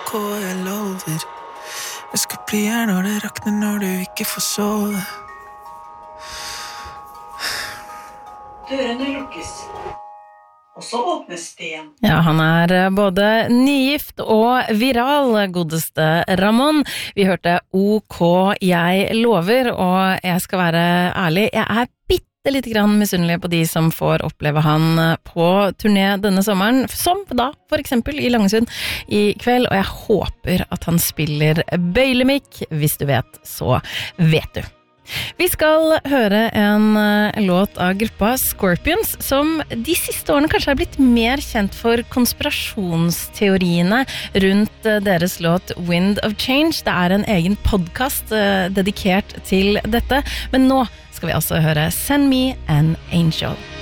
ok, jeg lover. Jeg skal bli her når det rakner, når du ikke får sove. Dørene lukkes. Og så åpnes det igjen. Ja, han både nygift og viral, godeste Ramón. Vi hørte OK, jeg lover, og jeg skal være ærlig, jeg bitte litt grann misunnelig på de som får oppleve han på turné denne sommeren, som da, for eksempel i Langesund i kveld, og jeg håper at han spiller bøylemikk. Hvis du vet, så vet du. Vi skal høre en låt av gruppa Scorpions, som de siste årene kanskje blitt mer kjent for konspirasjonsteoriene rundt deres låt Wind of Change. Det en egen podcast dedikert til dette, men nå skal vi altså høre Send Me an Angel.